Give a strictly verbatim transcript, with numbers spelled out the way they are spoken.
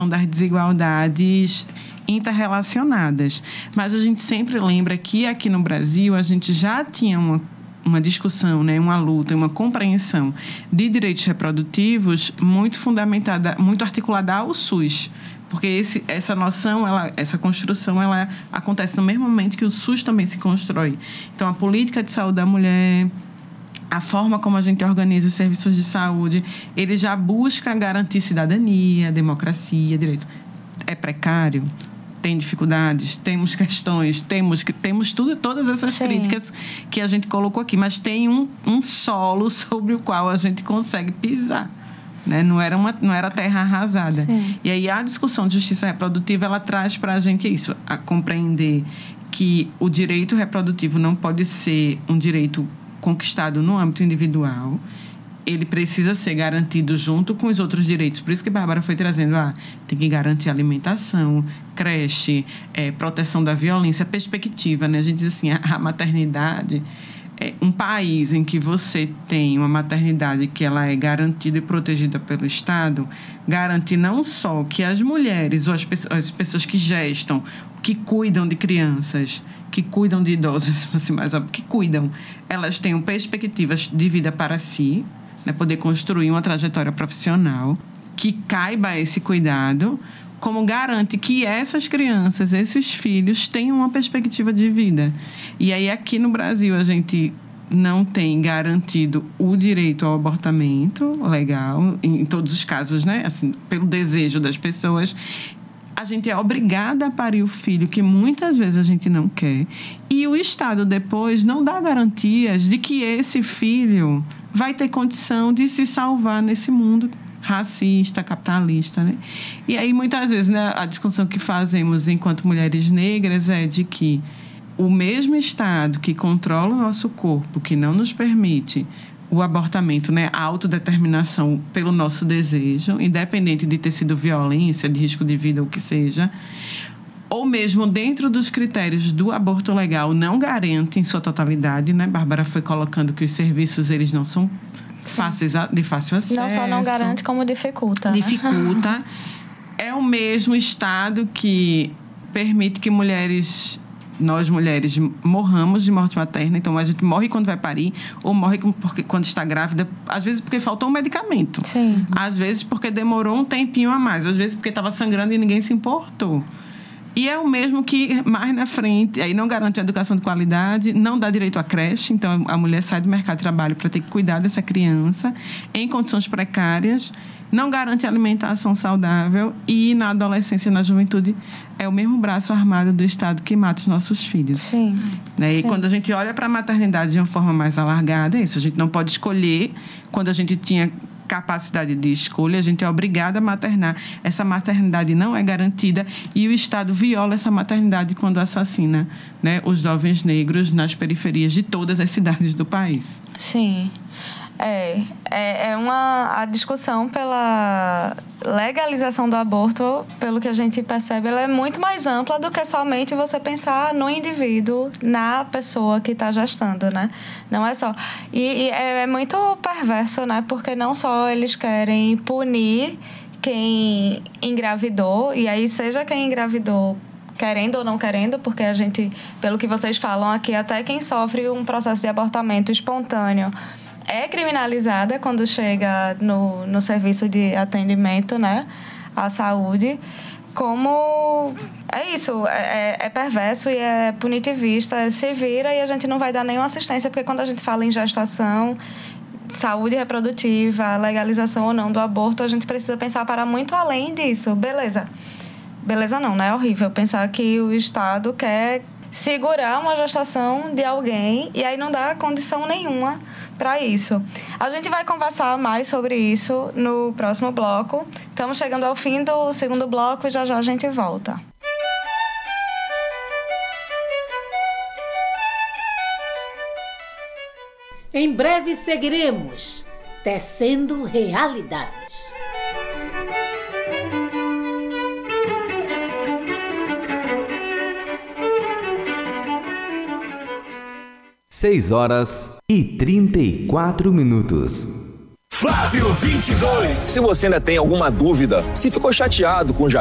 das desigualdades interrelacionadas. Mas a gente sempre lembra que aqui no Brasil a gente já tinha uma, uma discussão, né, uma luta, uma compreensão de direitos reprodutivos muito fundamentada, muito articulada ao SUS. Porque esse, essa noção, ela, essa construção, ela acontece no mesmo momento que o SUS também se constrói. Então, a política de saúde da mulher, a forma como a gente organiza os serviços de saúde, ele já busca garantir cidadania, democracia, direito. É precário, tem dificuldades, temos questões, temos, temos tudo, todas essas Sim. críticas que a gente colocou aqui, mas tem um, um solo sobre o qual a gente consegue pisar. Né? Não era uma, não era terra arrasada. Sim. E aí a discussão de justiça reprodutiva, ela traz para a gente isso, a compreender que o direito reprodutivo não pode ser um direito conquistado no âmbito individual, ele precisa ser garantido junto com os outros direitos. Por isso que a Bárbara foi trazendo, ah, tem que garantir alimentação, creche, é, proteção da violência, perspectiva, né? A gente diz assim, a, a maternidade, é um país em que você tem uma maternidade que ela é garantida e protegida pelo Estado, garante não só que as mulheres ou as, as pessoas que gestam, que cuidam de crianças, que cuidam de idosos, assim, mais óbvio, que cuidam, elas tenham perspectivas de vida para si, né, poder construir uma trajetória profissional que caiba esse cuidado, como garante que essas crianças, esses filhos, tenham uma perspectiva de vida. E aí, aqui no Brasil, a gente não tem garantido o direito ao abortamento legal, em todos os casos, né? Assim, pelo desejo das pessoas. A gente é obrigada a parir o filho, que muitas vezes a gente não quer. E o Estado, depois, não dá garantias de que esse filho vai ter condição de se salvar nesse mundo racista, capitalista, né? E aí, muitas vezes, né, a discussão que fazemos enquanto mulheres negras é de que o mesmo Estado que controla o nosso corpo, que não nos permite o abortamento, né, a autodeterminação pelo nosso desejo, independente de ter sido violência, de risco de vida, ou o que seja, ou mesmo dentro dos critérios do aborto legal, não garante em sua totalidade, né? Bárbara foi colocando que os serviços, eles não são fáceis, de fácil acesso. Não só não garante, como dificulta. Dificulta. Né? É o mesmo Estado que permite que mulheres, nós mulheres, morramos de morte materna. Então, a gente morre quando vai parir, ou morre porque, quando está grávida. Às vezes porque faltou um medicamento. Sim. Às vezes porque demorou um tempinho a mais. Às vezes porque estava sangrando e ninguém se importou. E é o mesmo que, mais na frente, aí não garante a educação de qualidade, não dá direito à creche, então a mulher sai do mercado de trabalho para ter que cuidar dessa criança em condições precárias, não garante alimentação saudável e, na adolescência e na juventude, é o mesmo braço armado do Estado que mata os nossos filhos. Sim. Né? E Sim. quando a gente olha para a maternidade de uma forma mais alargada, é isso, a gente não pode escolher quando a gente tinha capacidade de escolha, a gente é obrigada a maternar. Essa maternidade não é garantida e o Estado viola essa maternidade quando assassina, né, os jovens negros nas periferias de todas as cidades do país. Sim. É, é, é uma, a discussão pela legalização do aborto, pelo que a gente percebe, ela é muito mais ampla do que somente você pensar no indivíduo, na pessoa que está gestando, né? Não é só... E, e é, é muito perverso, né? Porque não só eles querem punir quem engravidou, e aí seja quem engravidou querendo ou não querendo, porque a gente, pelo que vocês falam aqui, até quem sofre um processo de abortamento espontâneo é criminalizada quando chega no, no serviço de atendimento, né, à saúde. Como é isso, é, é perverso e é punitivista, é se vira e a gente não vai dar nenhuma assistência, porque quando a gente fala em gestação, saúde reprodutiva, legalização ou não do aborto, a gente precisa pensar para muito além disso. Beleza. Beleza não, né? É horrível pensar que o Estado quer segurar uma gestação de alguém e aí não dá condição nenhuma para isso. A gente vai conversar mais sobre isso no próximo bloco. Estamos chegando ao fim do segundo bloco e já já a gente volta. Em breve seguiremos tecendo realidades. Seis horas e trinta e quatro minutos. Flávio vinte e dois. Se você ainda tem alguma dúvida, se ficou chateado com o